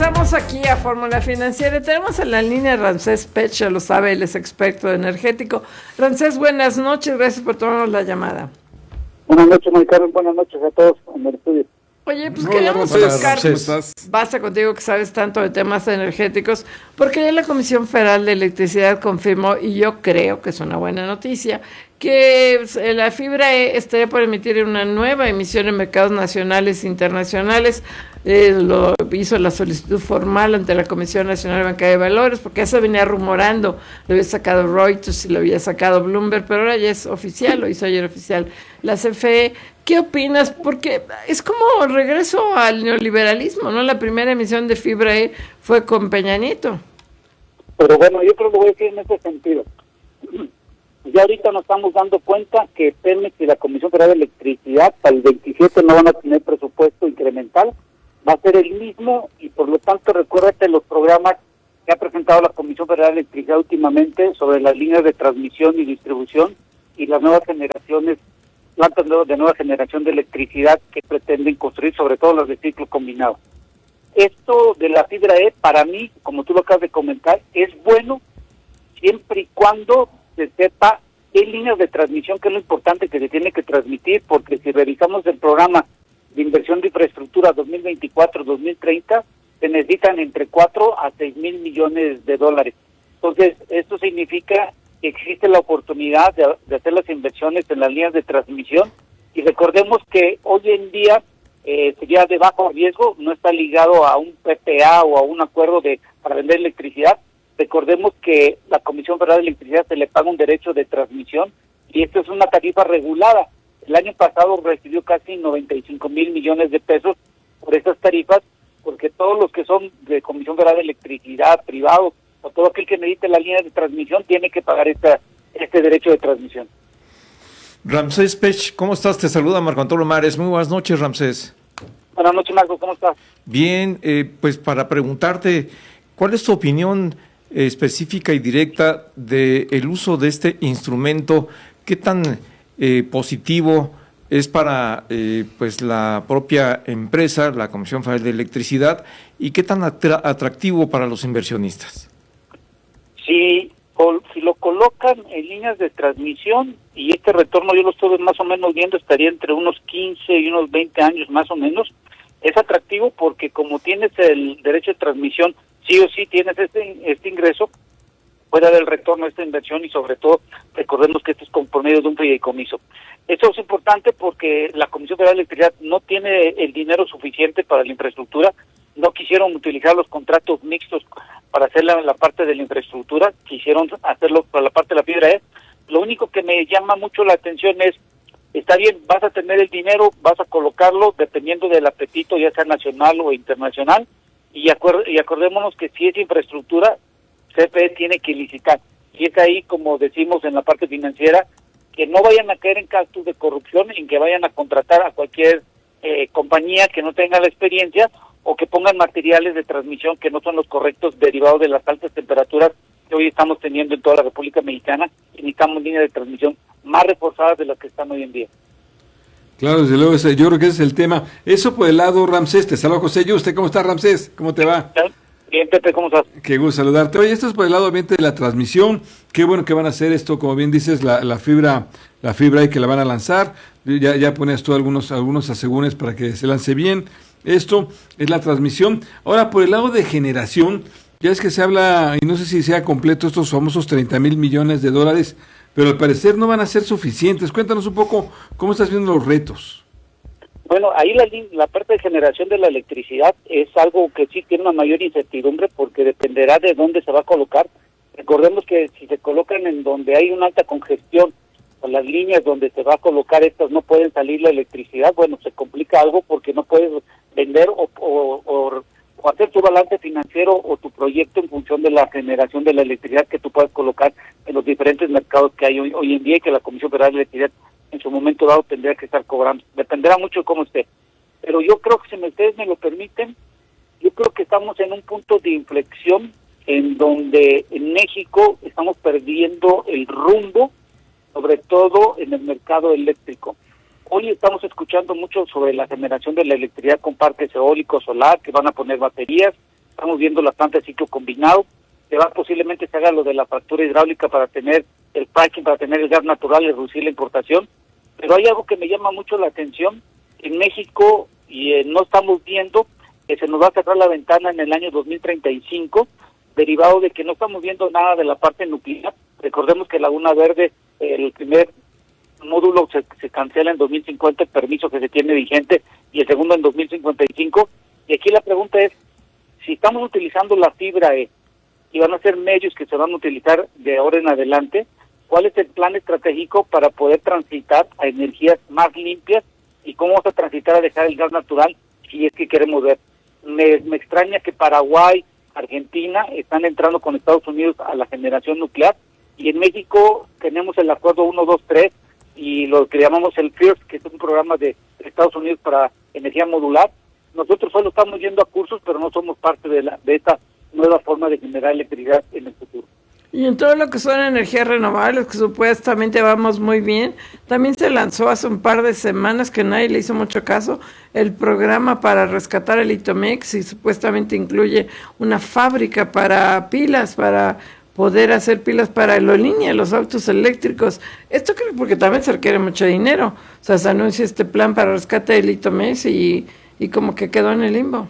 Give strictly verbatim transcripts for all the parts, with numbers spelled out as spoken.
Estamos aquí a Fórmula Financiera y tenemos en la línea a Ramsés Pech, lo sabe, él es experto energético. Ramsés, buenas noches, gracias por tomarnos la llamada. Buenas noches, Mari Carmen, buenas noches a todos en el estudio. Oye, pues Hola, queremos Ramsés. buscar, ¿Cómo estás? basta contigo que sabes tanto de temas energéticos, porque ya la Comisión Federal de Electricidad confirmó, y yo creo que es una buena noticia, que la fibra E estaría por emitir una nueva emisión en mercados nacionales e internacionales. Eh, lo hizo la solicitud formal ante la Comisión Nacional de Banca de Valores, porque ya se venía rumorando, lo había sacado Reuters y lo había sacado Bloomberg, pero ahora ya es oficial, lo hizo ayer oficial la C F E. ¿Qué opinas? Porque es como regreso al neoliberalismo, ¿no? La primera emisión de fibra E fue con Peña Nieto. Pero bueno, yo creo que lo voy a decir en ese sentido. Ya ahorita nos estamos dando cuenta que Pemex y la Comisión Federal de Electricidad para el veintisiete no van a tener presupuesto incremental, va a ser el mismo, y por lo tanto recuérdate los programas que ha presentado la Comisión Federal de Electricidad últimamente sobre las líneas de transmisión y distribución y las nuevas generaciones, plantas de nueva generación de electricidad que pretenden construir, sobre todo las de ciclo combinado. Esto de la fibra E, para mí, como tú lo acabas de comentar, es bueno siempre y cuando se sepa qué líneas de transmisión, que es lo importante que se tiene que transmitir, porque si revisamos el programa de inversión de infraestructura dos mil veinticuatro a dos mil treinta, se necesitan entre cuatro a seis mil millones de dólares. Entonces, esto significa que existe la oportunidad de, de hacer las inversiones en las líneas de transmisión, y recordemos que hoy en día eh, sería de bajo riesgo, no está ligado a un P P A o a un acuerdo de para vender electricidad. Recordemos que la Comisión Federal de Electricidad se le paga un derecho de transmisión, y esto es una tarifa regulada. El año pasado recibió casi noventa y cinco mil millones de pesos por estas tarifas, porque todos los que son de Comisión Federal de Electricidad, privados, o todo aquel que necesite la línea de transmisión, tiene que pagar esta, este derecho de transmisión. Ramsés Pech, ¿cómo estás? Te saluda Marco Antonio Mares. Muy buenas noches, Ramsés. Buenas noches, Marco, ¿cómo estás? Bien, eh, pues para preguntarte, ¿cuál es tu opinión eh, específica y directa del uso de este instrumento? ¿Qué tan eh, positivo es para eh, pues la propia empresa, la Comisión Federal de Electricidad, y qué tan atra- atractivo para los inversionistas? Si, si lo colocan en líneas de transmisión, y este retorno yo lo estoy más o menos viendo, estaría entre unos quince y unos veinte años más o menos, es atractivo porque como tienes el derecho de transmisión, sí o sí tienes este, este ingreso, puede haber el retorno de esta inversión, y sobre todo recordemos que esto es con por medio de un fideicomiso. Esto es importante porque la Comisión Federal de Electricidad no tiene el dinero suficiente para la infraestructura, no quisieron utilizar los contratos mixtos para hacer la, la parte de la infraestructura, quisieron hacerlo para la parte de la fibra E. Lo único que me llama mucho la atención es, está bien, vas a tener el dinero, vas a colocarlo dependiendo del apetito, ya sea nacional o internacional, y, acuer- y acordémonos que si es infraestructura, C F E tiene que licitar, y es ahí, como decimos en la parte financiera, que no vayan a caer en casos de corrupción, en que vayan a contratar a cualquier eh, compañía que no tenga la experiencia, o que pongan materiales de transmisión que no son los correctos, derivados de las altas temperaturas que hoy estamos teniendo en toda la República Mexicana, y necesitamos líneas de transmisión más reforzadas de las que están hoy en día. Claro, desde luego, ese, yo creo que ese es el tema. Eso por el lado, Ramsés. Te saludo, José. ¿Y usted cómo está, Ramsés? ¿Cómo te va? Bien, Pepe, ¿cómo estás? Qué gusto saludarte. Oye, esto es por el lado obviamente de la transmisión. Qué bueno que van a hacer esto, como bien dices, la, la fibra, la fibra ahí que la van a lanzar. Ya, ya pones tú algunos, algunos asegúnes para que se lance bien. Esto es la transmisión. Ahora, por el lado de generación, ya es que se habla, y no sé si sea completo, estos famosos treinta mil millones de dólares, pero al parecer no van a ser suficientes. Cuéntanos un poco cómo estás viendo los retos. Bueno, ahí la, la parte de generación de la electricidad es algo que sí tiene una mayor incertidumbre, porque dependerá de dónde se va a colocar. Recordemos que si se colocan en donde hay una alta congestión, o las líneas donde se va a colocar estas no pueden salir la electricidad, bueno, se complica algo porque no puedes vender o, o, o, o hacer tu balance financiero o tu proyecto en función de la generación de la electricidad que tú puedes colocar en los diferentes mercados que hay hoy, hoy en día, y que la Comisión Federal de Electricidad en su momento dado tendría que estar cobrando. Dependerá mucho de cómo esté. Pero yo creo que, si ustedes me lo permiten, yo creo que estamos en un punto de inflexión en donde en México estamos perdiendo el rumbo, sobre todo en el mercado eléctrico. Hoy estamos escuchando mucho sobre la generación de la electricidad con parques eólicos, solar, que van a poner baterías, estamos viendo la planta de ciclo combinado, se va posiblemente se haga lo de la fractura hidráulica para tener el fracking, para tener el gas natural y reducir la importación, pero hay algo que me llama mucho la atención. En México y eh, no estamos viendo que se nos va a cerrar la ventana en el año dos mil treinta y cinco, derivado de que no estamos viendo nada de la parte nuclear. Recordemos que Laguna Verde, el primer módulo se, se cancela en dos mil cincuenta, el permiso que se tiene vigente, y el segundo en dos mil cincuenta y cinco. Y aquí la pregunta es, si estamos utilizando la fibra E y van a ser medios que se van a utilizar de ahora en adelante, ¿cuál es el plan estratégico para poder transitar a energías más limpias y cómo vamos a transitar a dejar el gas natural si es que queremos ver? Me, me extraña que Paraguay, Argentina están entrando con Estados Unidos a la generación nuclear, y en México tenemos el acuerdo uno dos tres y lo que llamamos el FIRST, que es un programa de Estados Unidos para energía modular. Nosotros solo estamos yendo a cursos, pero no somos parte de la de esta nueva forma de generar electricidad en el futuro. Y en todo lo que son energías renovables, que supuestamente vamos muy bien, también se lanzó hace un par de semanas, que nadie le hizo mucho caso, el programa para rescatar el Itomex, y supuestamente incluye una fábrica para pilas, para poder hacer pilas para aerolínea, los autos eléctricos. Esto creo porque también se requiere mucho dinero. O sea, se anuncia este plan para rescate del Itomex y, y como que quedó en el limbo.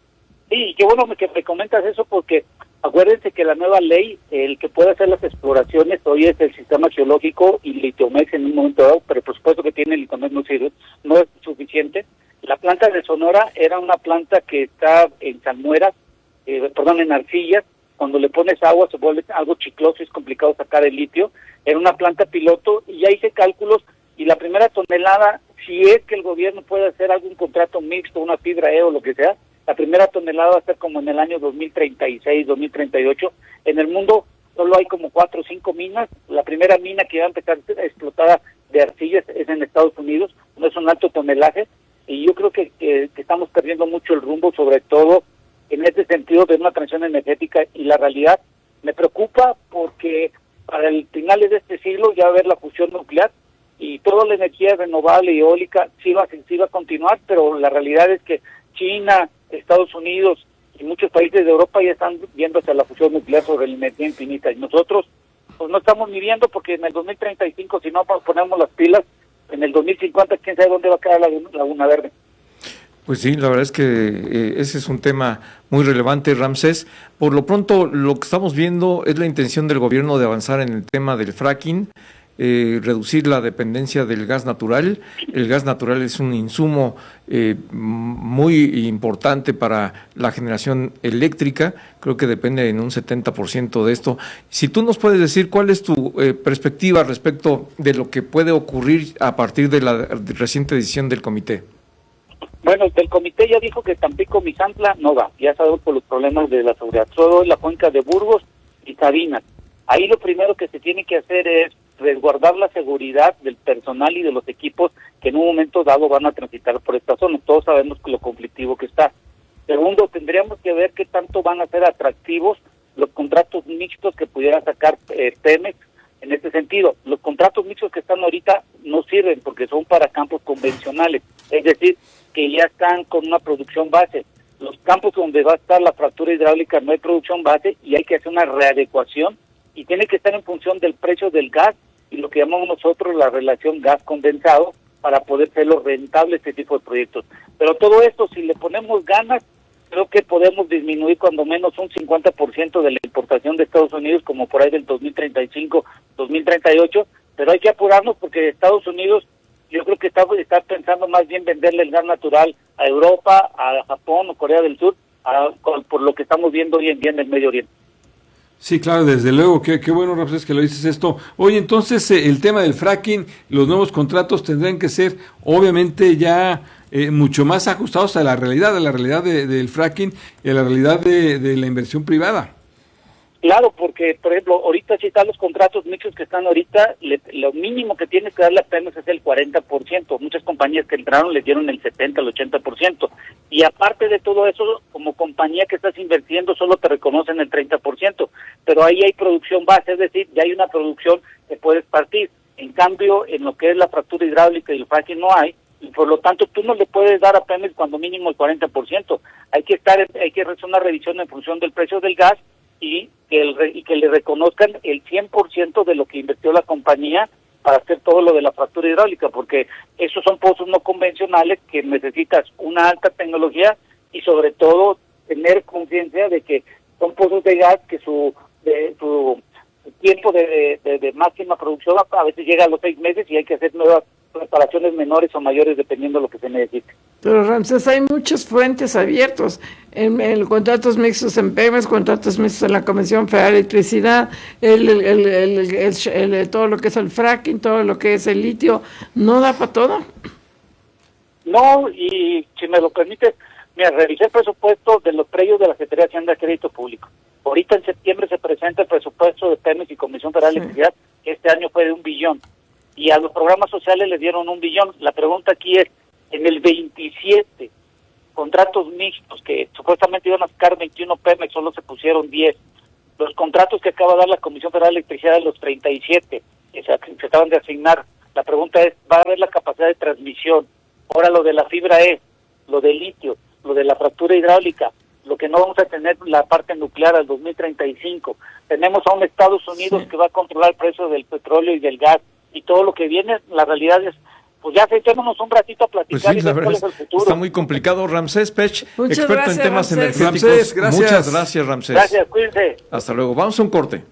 Sí, qué bueno que me comentas eso, porque acuérdense que la nueva ley, el que puede hacer las exploraciones hoy es el sistema geológico y el Itomex en un momento dado, pero por supuesto que tiene el Itomex no sirve, no es suficiente. La planta de Sonora era una planta que está en salmueras, eh, perdón, en arcillas. Cuando le pones agua se vuelve algo chicloso y es complicado sacar el litio. Era una planta piloto y ya hice cálculos, y la primera tonelada, si es que el gobierno puede hacer algún contrato mixto, una fibra E o lo que sea, la primera tonelada va a ser como en el año dos mil treinta y seis, dos mil treinta y ocho. En el mundo solo hay como cuatro o cinco minas. La primera mina que va a empezar explotada de arcillas es en Estados Unidos, no es un alto tonelaje, y yo creo que, que, que estamos perdiendo mucho el rumbo, sobre todo en este sentido de una transición energética, y la realidad me preocupa porque para el finales de este siglo ya va a haber la fusión nuclear y toda la energía renovable y eólica sí va, sí va a continuar, pero la realidad es que China, Estados Unidos y muchos países de Europa ya están viendo hacia la fusión nuclear sobre la energía infinita, y nosotros pues no estamos midiendo, porque en el dos mil treinta y cinco, si no ponemos las pilas, en el dos mil cincuenta quién sabe dónde va a quedar la Laguna Verde. Pues sí, la verdad es que eh, ese es un tema muy relevante, Ramsés. Por lo pronto, lo que estamos viendo es la intención del gobierno de avanzar en el tema del fracking, eh, reducir la dependencia del gas natural. El gas natural es un insumo eh, muy importante para la generación eléctrica, creo que depende en un setenta por ciento de esto. Si tú nos puedes decir cuál es tu eh, perspectiva respecto de lo que puede ocurrir a partir de la reciente decisión del comité. Bueno, el comité ya dijo que Tampico, Misantla no va, ya sabemos por los problemas de la seguridad, solo la cuenca de Burgos y Sabinas. Ahí lo primero que se tiene que hacer es resguardar la seguridad del personal y de los equipos que en un momento dado van a transitar por esta zona. Todos sabemos lo conflictivo que está. Segundo, tendríamos que ver qué tanto van a ser atractivos los contratos mixtos que pudiera sacar eh, Pemex en este sentido. Los contratos mixtos que están ahorita no sirven porque son para campos convencionales, es decir, que ya están con una producción base. Los campos donde va a estar la fractura hidráulica no hay producción base y hay que hacer una readecuación, y tiene que estar en función del precio del gas y lo que llamamos nosotros la relación gas condensado para poder hacerlo rentable este tipo de proyectos. Pero todo esto, si le ponemos ganas, creo que podemos disminuir cuando menos un cincuenta por ciento de la importación de Estados Unidos, como por ahí del dos mil treinta y cinco, dos mil treinta y ocho, pero hay que apurarnos porque Estados Unidos yo creo que está, está pensando más bien venderle el gas natural a Europa, a Japón o Corea del Sur, a, por lo que estamos viendo hoy en día en el Medio Oriente. Sí, claro, desde luego, qué, qué bueno, Ramsés, que lo dices esto. Oye, entonces, eh, el tema del fracking, los nuevos contratos tendrán que ser, obviamente, ya eh, mucho más ajustados a la realidad, a la realidad de, del fracking y a la realidad de, de la inversión privada. Claro, porque, por ejemplo, ahorita si están los contratos mixtos que están ahorita, le, lo mínimo que tiene que darle a Pemex es el cuarenta por ciento. Muchas compañías que entraron le dieron el setenta, el ochenta por ciento. Y aparte de todo eso, como compañía que estás invirtiendo, solo te reconocen el treinta por ciento. Pero ahí hay producción base, es decir, ya hay una producción que puedes partir. En cambio, en lo que es la fractura hidráulica y el fracking no hay, y por lo tanto tú no le puedes dar a Pemex cuando mínimo el cuarenta por ciento. Hay que estar, hay que hacer una revisión en función del precio del gas y que, el, y que le reconozcan el cien por ciento de lo que invirtió la compañía para hacer todo lo de la fractura hidráulica, porque esos son pozos no convencionales que necesitas una alta tecnología y sobre todo tener conciencia de que son pozos de gas que su de, su tiempo de, de, de máxima producción a veces llega a los seis meses y hay que hacer nuevas reparaciones menores o mayores dependiendo de lo que se necesite. Pero Ramsés, hay muchos frentes abiertos en, en contratos mixtos en Pemex, contratos mixtos en la Comisión Federal de Electricidad, el, el, el, el, el, el, todo lo que es el fracking, todo lo que es el litio, ¿no da para todo? No, y si me lo permite, mira, revisé el presupuesto de los predios de la Secretaría de Hacienda de Crédito Público. Ahorita en septiembre se presenta el presupuesto de Pemex y Comisión Federal de Electricidad, que este año fue de un billón. Y a los programas sociales les dieron un billón. La pregunta aquí es, en el veintisiete contratos mixtos que supuestamente iban a sacar veintiuno Pemex, solo se pusieron diez. Los contratos que acaba de dar la Comisión Federal de Electricidad de los treinta y siete que se, se acaban de asignar. La pregunta es, ¿va a haber la capacidad de transmisión? Ahora lo de la fibra E, lo del litio, lo de la fractura hidráulica, lo que no vamos a tener la parte nuclear al dos mil treinta y cinco. Tenemos a un Estados Unidos sí. que va a controlar el precio del petróleo y del gas. Y todo lo que viene, la realidad es, pues ya sentémonos un ratito a platicar pues sí, y ver cuál es el futuro. Está muy complicado. Ramsés Pech, Muchas experto gracias, en temas Ramsés. energéticos. Ramsés, gracias. Muchas gracias, Ramsés. Gracias, cuídense. Hasta luego. Vamos a un corte.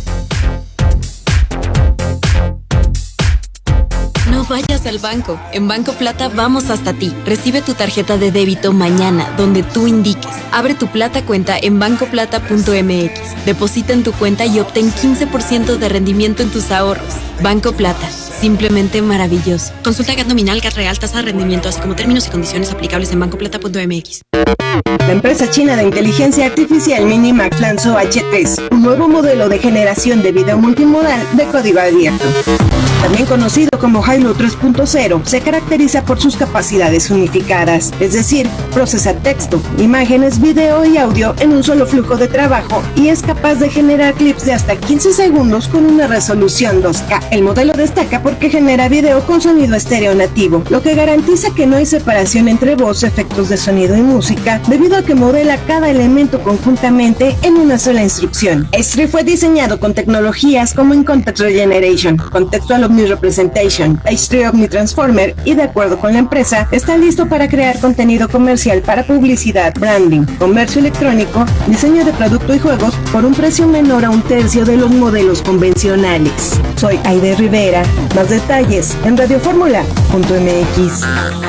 No vayas al banco. En Banco Plata vamos hasta ti. Recibe tu tarjeta de débito mañana, donde tú indiques. Abre tu Plata cuenta en banco plata punto m x. Deposita en tu cuenta y obtén quince por ciento de rendimiento en tus ahorros. Banco Plata. Simplemente maravilloso. Consulta G A T nominal, G A T real, tasa de rendimiento, así como términos y condiciones aplicables en banco plata punto m x. La empresa china de inteligencia artificial Minimax lanzó H tres, un nuevo modelo de generación de video multimodal de código abierto. También conocido como Hilo tres punto cero, se caracteriza por sus capacidades unificadas, es decir, procesa texto, imágenes, video y audio en un solo flujo de trabajo y es capaz de generar clips de hasta quince segundos con una resolución dos K. El modelo destaca porque genera video con sonido estéreo nativo, lo que garantiza que no hay separación entre voz, efectos de sonido y música, debido a que modela cada elemento conjuntamente en una sola instrucción. H tres fue diseñado con tecnologías como In Context Regeneration, Contextual Omni Representation, H tres Omni Transformer y de acuerdo con la empresa, está listo para crear contenido comercial para publicidad, branding, comercio electrónico, diseño de producto y juegos por un precio menor a un tercio de los modelos convencionales. Soy Aide Rivera. Más detalles en radio fórmula punto m x.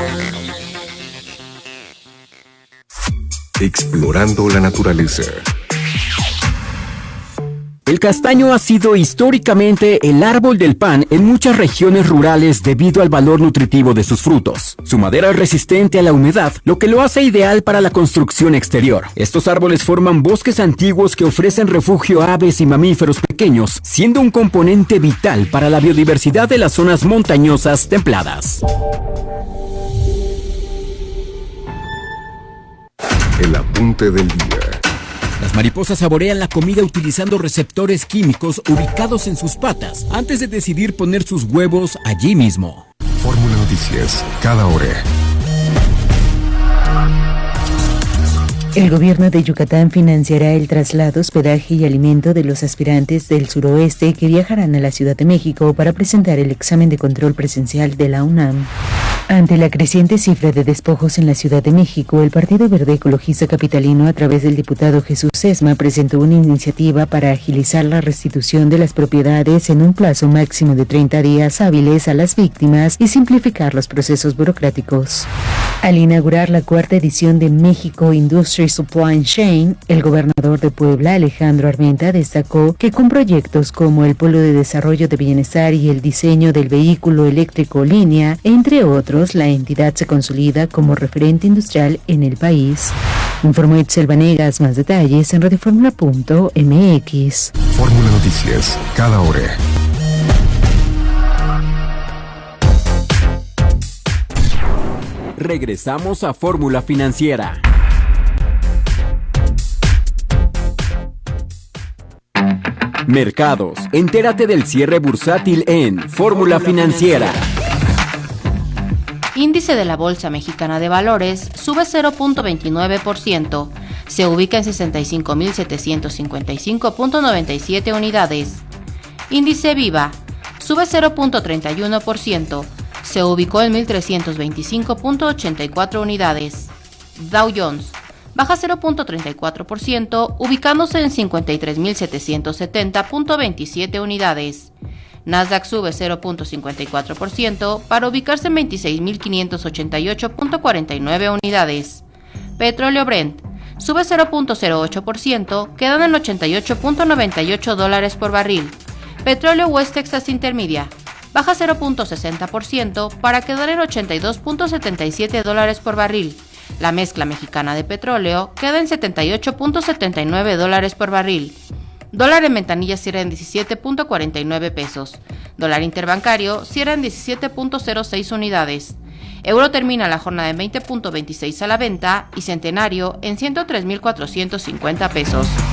Explorando la naturaleza. El castaño ha sido históricamente el árbol del pan en muchas regiones rurales debido al valor nutritivo de sus frutos. Su madera es resistente a la humedad, lo que lo hace ideal para la construcción exterior. Estos árboles forman bosques antiguos que ofrecen refugio a aves y mamíferos pequeños, siendo un componente vital para la biodiversidad de las zonas montañosas templadas. El apunte del día. Las mariposas saborean la comida utilizando receptores químicos ubicados en sus patas antes de decidir poner sus huevos allí mismo. Fórmula Noticias, cada hora. El gobierno de Yucatán financiará el traslado, hospedaje y alimento de los aspirantes del suroeste que viajarán a la Ciudad de México para presentar el examen de control presencial de la UNAM. Ante la creciente cifra de despojos en la Ciudad de México, el Partido Verde Ecologista Capitalino, a través del diputado Jesús Sesma, presentó una iniciativa para agilizar la restitución de las propiedades en un plazo máximo de treinta días hábiles a las víctimas y simplificar los procesos burocráticos. Al inaugurar la cuarta edición de México Industry Supply Chain, el gobernador de Puebla, Alejandro Armenta, destacó que con proyectos como el Polo de Desarrollo de Bienestar y el diseño del vehículo eléctrico línea, entre otros, la entidad se consolida como referente industrial en el país. Informó Itzel Vanegas. Más detalles en radio fórmula punto m x. Fórmula Noticias, cada hora. Regresamos a Fórmula Financiera. Mercados. Entérate del cierre bursátil en Fórmula Financiera. Índice de la Bolsa Mexicana de Valores sube cero punto veintinueve por ciento, se ubica en sesenta y cinco mil setecientos cincuenta y cinco punto noventa y siete unidades. Índice Viva sube cero punto treinta y uno por ciento, se ubicó en mil trescientos veinticinco punto ochenta y cuatro unidades. Dow Jones baja cero punto treinta y cuatro por ciento, ubicándose en cincuenta y tres mil setecientos setenta punto veintisiete unidades. Nasdaq sube cero punto cincuenta y cuatro por ciento para ubicarse en veintiséis mil quinientos ochenta y ocho punto cuarenta y nueve unidades. Petróleo Brent sube cero punto cero ocho por ciento, quedando en ochenta y ocho punto noventa y ocho dólares por barril. Petróleo West Texas Intermedia baja cero punto sesenta por ciento para quedar en ochenta y dos punto setenta y siete dólares por barril. La mezcla mexicana de petróleo queda en setenta y ocho punto setenta y nueve dólares por barril. Dólar en ventanilla cierra en diecisiete punto cuarenta y nueve pesos. Dólar interbancario cierra en diecisiete punto cero seis unidades. Euro termina la jornada en veinte punto veintiséis a la venta y Centenario en ciento tres mil cuatrocientos cincuenta pesos.